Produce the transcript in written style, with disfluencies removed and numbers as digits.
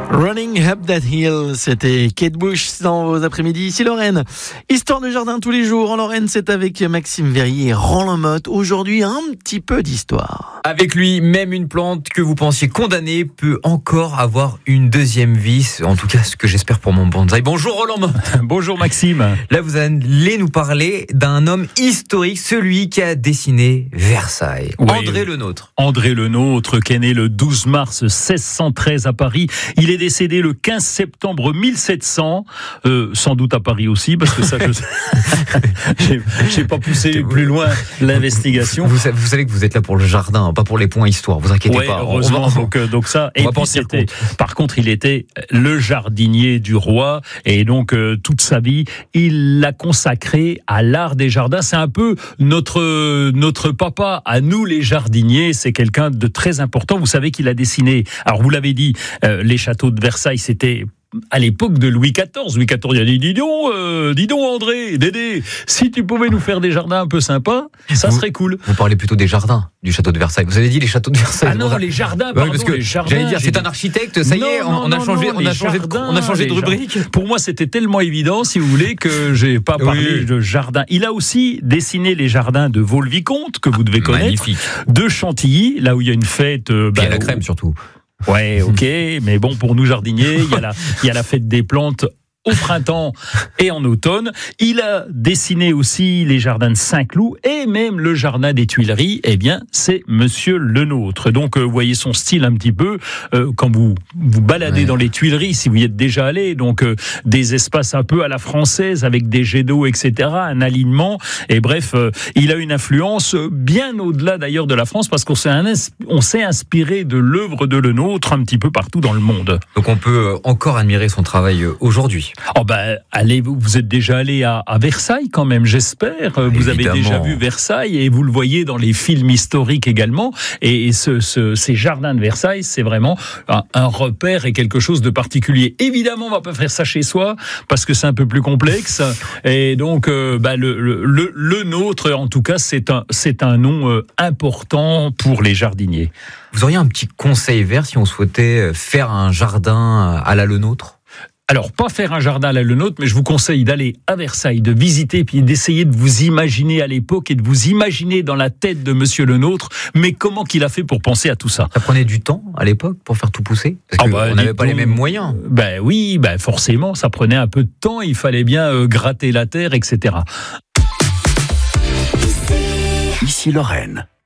Running Up That Hill, c'était Kate Bush dans vos après-midi. Ici Lorraine. Histoire de jardin tous les jours. En Lorraine, c'est avec Maxime Verrier et Roland Motte. Aujourd'hui, un petit peu d'histoire. Avec lui, même une plante que vous pensiez condamnée peut encore avoir une deuxième vie. En tout cas, ce que j'espère pour mon bonsaï. Bonjour Roland Motte. Bonjour Maxime. Là, vous allez nous parler d'un homme historique, celui qui a dessiné Versailles. Oui, André Le Nôtre. André Le Nôtre, qui est né le 12 mars 1613 à Paris. Il est décédé le 15 septembre 1700, sans doute à Paris aussi, parce que ça, j'ai pas poussé plus loin l'investigation. Vous savez que vous êtes là pour le jardin, pas pour les points histoire. Vous inquiétez pas. Heureusement. Donc ça. Et puis c'était. Par contre, il était le jardinier du roi, et donc toute sa vie, il l'a consacré à l'art des jardins. C'est un peu notre papa à nous les jardiniers. C'est quelqu'un de très important. Vous savez qu'il a dessiné. Alors vous l'avez dit, les châteaux de Versailles, c'était à l'époque de Louis XIV. Louis XIV, il a dit, dis donc André, Dédé, si tu pouvais nous faire des jardins un peu sympas, ça serait cool. Vous parlez plutôt des jardins du château de Versailles. Vous avez dit les châteaux de Versailles. Ah non, les jardins, pardon, parce que les jardins. J'allais dire, c'est un architecte, ça y est, on a changé de rubrique. Pour moi, c'était tellement évident, si vous voulez, que j'ai pas parlé de jardin. Il a aussi dessiné les jardins de Vaux-le-Vicomte, que vous devez connaître. Magnifique. De Chantilly, là où il y a une fête. Il y a la crème surtout. Ouais, ok, mais bon, pour nous jardiniers, il y a la fête des plantes au printemps et en automne. Il a dessiné aussi les jardins de Saint-Cloud et même le jardin des Tuileries. Eh bien, c'est Monsieur Le Nôtre. Donc, vous voyez son style un petit peu quand vous baladez dans les Tuileries, si vous y êtes déjà allé. Donc, des espaces un peu à la française avec des jets d'eau, etc., un alignement. Et bref, il a une influence bien au-delà d'ailleurs de la France parce qu'on s'est inspiré de l'œuvre de Le Nôtre un petit peu partout dans le monde. Donc, on peut encore admirer son travail aujourd'hui. Oh allez, vous êtes déjà allé à Versailles quand même, j'espère. Vous avez déjà vu Versailles et vous le voyez dans les films historiques également. Et ces jardins de Versailles, c'est vraiment un repère et quelque chose de particulier. Évidemment, on va pas faire ça chez soi parce que c'est un peu plus complexe. Et donc, le Nôtre, en tout cas, c'est un nom important pour les jardiniers. Vous auriez un petit conseil vert si on souhaitait faire un jardin à la Le Nôtre ? Alors, pas faire un jardin à la Le Nôtre, mais je vous conseille d'aller à Versailles, de visiter, puis d'essayer de vous imaginer à l'époque et de vous imaginer dans la tête de Monsieur Le Nôtre, mais comment qu'il a fait pour penser à tout ça. Ça prenait du temps à l'époque pour faire tout pousser ? Parce qu'on n'avait pas les mêmes moyens. Oui, forcément, ça prenait un peu de temps, il fallait bien gratter la terre, etc. Ici Lorraine.